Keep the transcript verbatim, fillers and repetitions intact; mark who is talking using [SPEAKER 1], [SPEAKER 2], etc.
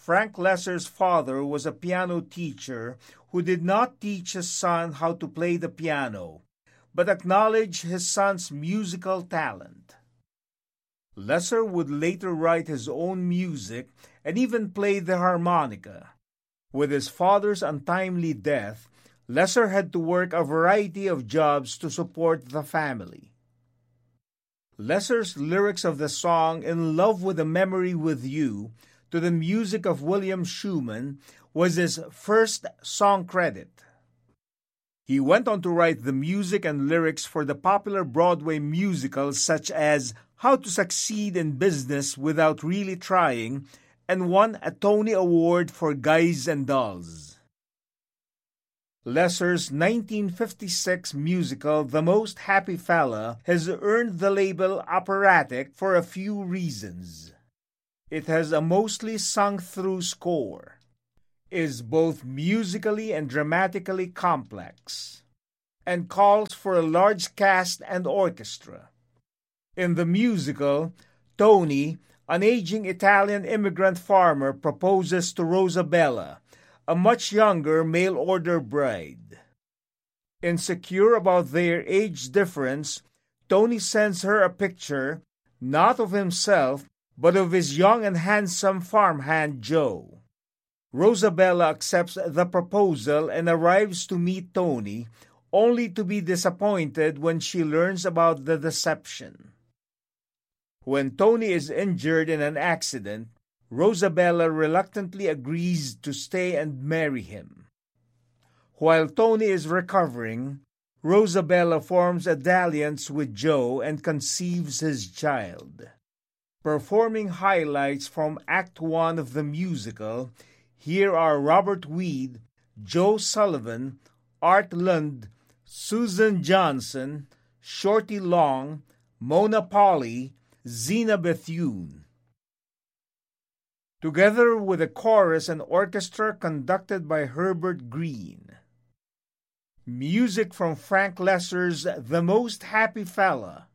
[SPEAKER 1] Frank Loesser's father was a piano teacher who did not teach his son how to play the piano, but acknowledged his son's musical talent. Loesser would later write his own music and even play the harmonica. With his father's untimely death, Loesser had to work a variety of jobs to support the family. Loesser's lyrics of the song "In Love with a Memory with You" to the music of William Schumann was his first song credit. He went on to write the music and lyrics for the popular Broadway musicals such as How to Succeed in Business Without Really Trying, and won a Tony Award for Guys and Dolls. Loesser's nineteen fifty-six musical The Most Happy Fella has earned the label operatic for a few reasons. It has a mostly sung-through score, is both musically and dramatically complex, and calls for a large cast and orchestra. In the musical, Tony, an aging Italian immigrant farmer, proposes to Rosabella, a much younger mail-order bride. Insecure about their age difference, Tony sends her a picture, not of himself, but of his young and handsome farmhand Joe. Rosabella accepts the proposal and arrives to meet Tony, only to be disappointed when she learns about the deception. When Tony is injured in an accident, Rosabella reluctantly agrees to stay and marry him. While Tony is recovering, Rosabella forms a dalliance with Joe and conceives his child. Performing highlights from Act One of the musical, here are Robert Weed, Joe Sullivan, Art Lund, Susan Johnson, Shorty Long, Mona Polly, Zena Bethune. Together with a chorus and orchestra conducted by Herbert Green. Music from Frank Loesser's The Most Happy Fella.